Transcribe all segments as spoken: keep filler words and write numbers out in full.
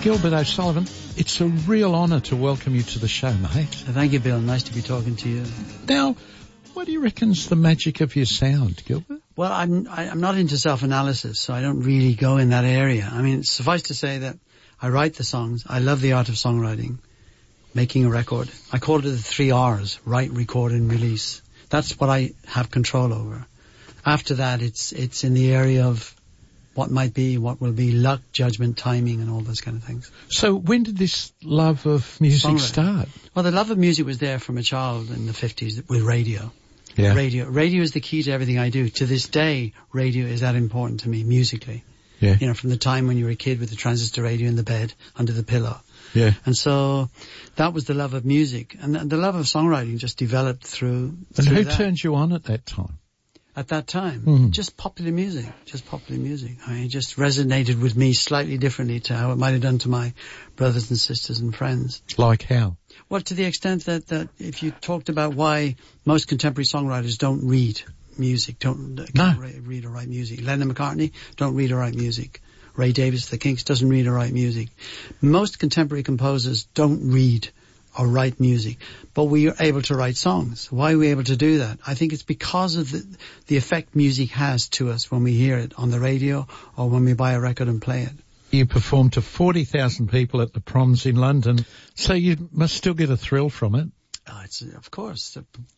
Gilbert O'Sullivan, it's a real honour to welcome you to the show, mate. Thank you, Bill. Nice to be talking to you. Now, what do you reckon's the magic of your sound, Gilbert? Well, I'm I, I'm not into self-analysis, so I don't really go in that area. I mean, suffice to say that I write the songs. I love the art of songwriting, making a record. I call it the three R's: write, record, and release. That's what I have control over. After that, it's it's in the area of what might be, what will be, luck, judgment, timing, and all those kind of things. So when did this love of music start? Well, the love of music was there from a child in the fifties with radio. Yeah. Radio. Radio is the key to everything I do. To this day, radio is that important to me musically. Yeah. You know, from the time when you were a kid with the transistor radio in the bed, under the pillow. Yeah. And so that was the love of music. And the love of songwriting just developed through, And through who that. turned you on at that time? At that time, Mm. just popular music, just popular music. I mean, it just resonated with me slightly differently to how it might have done to my brothers and sisters and friends. Like how? Well, to the extent that, that if you talked about why most contemporary songwriters don't read music, don't uh, No. re- read or write music. Lennon McCartney don't read or write music. Ray Davies, the Kinks, doesn't read or write music. Most contemporary composers don't read or write music, but we are able to write songs. Why are we able to do that? I think it's because of the, the effect music has to us when we hear it on the radio or when we buy a record and play it. You performed to forty thousand people at the Proms in London, so you must still get a thrill from it. Oh, it's, of course.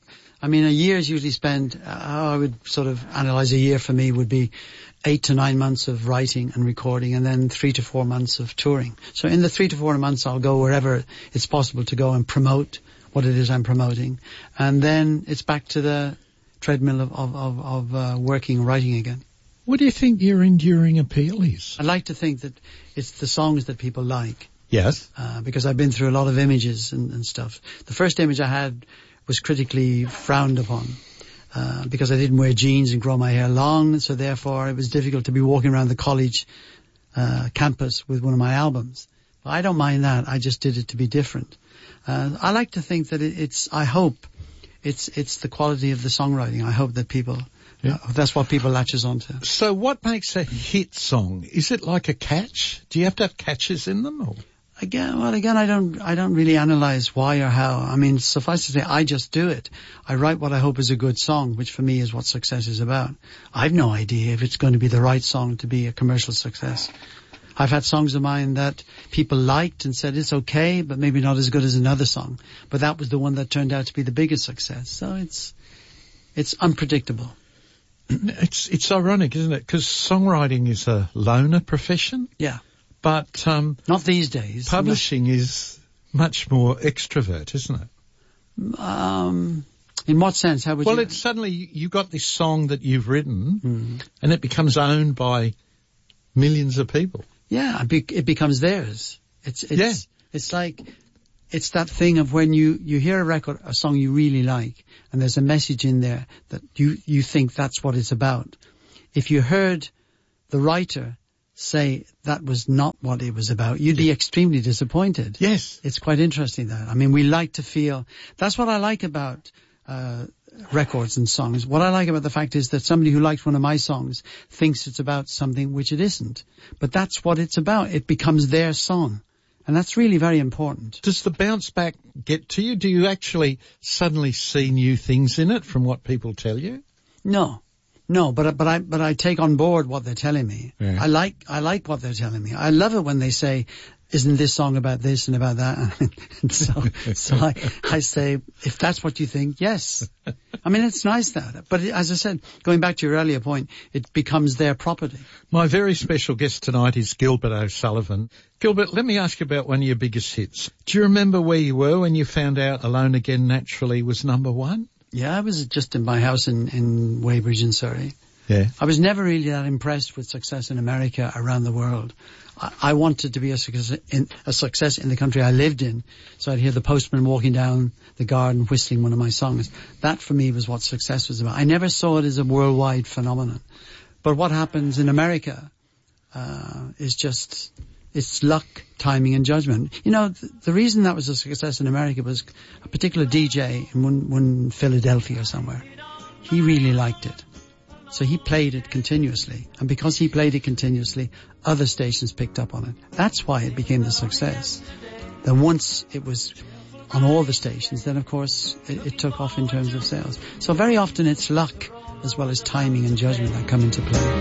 I mean, a year is usually spent, uh, how I would sort of analyze a year for me would be eight to nine months of writing and recording and then three to four months of touring. So in the three to four months, I'll go wherever it's possible to go and promote what it is I'm promoting. And then it's back to the treadmill of, of, of, of uh, working and writing again. What do you think your enduring appeal is? I like to think that it's the songs that people like. Yes. Uh, because I've been through a lot of images and, and stuff. The first image I had was critically frowned upon uh, because I didn't wear jeans and grow my hair long, so therefore it was difficult to be walking around the college uh, campus with one of my albums. But I don't mind that. I just did it to be different. Uh, I like to think that it, it's, I hope it's it's the quality of the songwriting. I hope that people, Yeah. uh, that's what people latches onto. So what makes a hit song? Is it like a catch? Do you have to have catches in them? Or? Again, well, again, I don't, I don't really analyze why or how. I mean, suffice to say, I just do it. I write what I hope is a good song, which for me is what success is about. I've no idea if it's going to be the right song to be a commercial success. I've had songs of mine that people liked and said it's okay, but maybe not as good as another song. But that was the one that turned out to be the biggest success. So it's, it's unpredictable. It's, it's ironic, isn't it? Because songwriting is a loner profession. Yeah. But um, Not these days. publishing is much more extrovert, isn't it? Um, in what sense? How would Well, you? it's suddenly you got this song that you've written, Mm. and it becomes owned by millions of people. Yeah, it, be- it becomes theirs. It's it's Yeah. it's like it's that thing of when you, you hear a record, a song you really like, and there's a message in there that you you think that's what it's about. If you heard the writer say that was not what it was about, you'd be extremely disappointed. Yes. It's quite interesting that. I mean, we like to feel, that's what I like about uh records and songs. What I like about the fact is that somebody who likes one of my songs thinks it's about something which it isn't. But that's what it's about. It becomes their song. And that's really very important. Does the bounce back get to you? Do you actually suddenly see new things in it from what people tell you? No. No, but but I but I take on board what they're telling me. Yeah. I like I like what they're telling me. I love it when they say, "Isn't this song about this and about that?" And so so I I say, if that's what you think, yes. I mean, it's nice that. But as I said, going back to your earlier point, it becomes their property. My very special guest tonight is Gilbert O'Sullivan. Gilbert, let me ask you about one of your biggest hits. Do you remember where you were when you found out Alone Again Naturally was number one? Yeah, I was just in my house in in Weybridge in Surrey. Yeah. I was never really that impressed with success in America around the world. I, I wanted to be a success, in, a success in the country I lived in. So I'd hear the postman walking down the garden whistling one of my songs. That for me was what success was about. I never saw it as a worldwide phenomenon. But what happens in America uh, is just, it's luck, timing and judgment. You know, th- the reason that was a success in America was a particular D J in one, one Philadelphia or somewhere. He really liked it. So he played it continuously. And because he played it continuously, other stations picked up on it. That's why it became the success. Then once it was on all the stations, then of course it, it took off in terms of sales. So very often it's luck as well as timing and judgment that come into play.